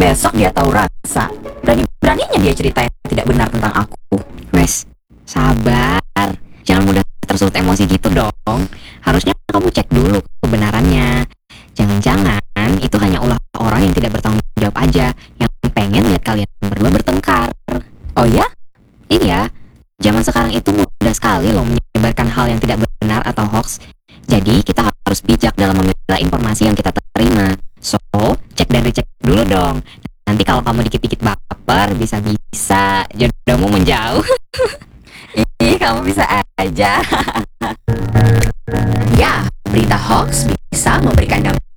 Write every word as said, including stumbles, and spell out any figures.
Besok dia tahu rasa. Berani-beraninya dia cerita yang tidak benar tentang aku. Wes, sabar. Jangan mudah tersulut emosi gitu dong. Harusnya kamu cek dulu kebenarannya. Jangan-jangan itu hanya ulah orang yang tidak bertanggung jawab aja, yang pengen lihat kalian berdua bertengkar. Oh ya? Iya, zaman sekarang itu mudah sekali loh menyebarkan hal yang tidak benar atau hoax. Jadi kita harus bijak dalam memilah informasi yang kita terima. So, cek dan recheck dulu dong. Nanti kalau kamu dikit-dikit baper, bisa-bisa jodohmu menjauh. Ih, kamu bisa aja. Ya, berita hoax bisa memberikan dampak